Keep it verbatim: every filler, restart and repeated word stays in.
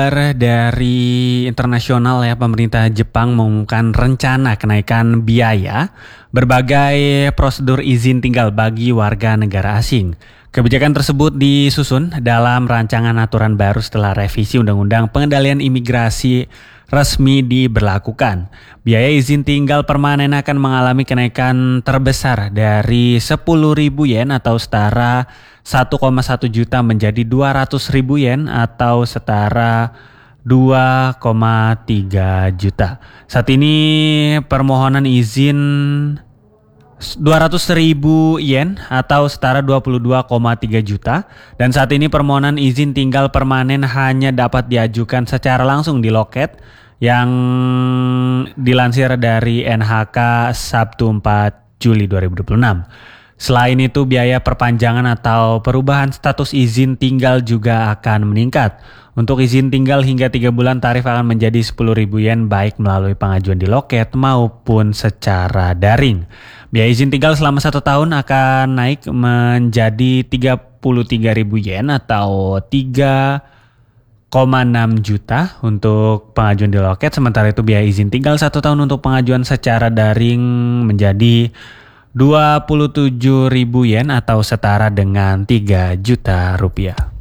Dari internasional ya, pemerintah Jepang mengumumkan rencana kenaikan biaya berbagai prosedur izin tinggal bagi warga negara asing. Kebijakan tersebut disusun dalam rancangan aturan baru setelah revisi Undang-Undang Pengendalian Imigrasi resmi diberlakukan. Biaya izin tinggal permanen akan mengalami kenaikan terbesar dari sepuluh ribu yen atau setara satu koma satu juta menjadi dua ratus ribu yen atau setara dua koma tiga juta. Saat ini permohonan izin dua ratus ribu yen atau setara dua puluh dua koma tiga juta, dan saat ini permohonan izin tinggal permanen hanya dapat diajukan secara langsung di loket yang dilansir dari N H K Sabtu empat Juli dua ribu dua puluh enam. Selain itu, biaya perpanjangan atau perubahan status izin tinggal juga akan meningkat. Untuk izin tinggal hingga tiga bulan, tarif akan menjadi sepuluh ribu yen baik melalui pengajuan di loket maupun secara daring. Biaya izin tinggal selama satu tahun akan naik menjadi tiga puluh tiga ribu yen atau tiga koma enam juta untuk pengajuan di loket. Sementara itu biaya izin tinggal satu tahun untuk pengajuan secara daring menjadi dua puluh tujuh ribu yen atau setara dengan tiga juta rupiah.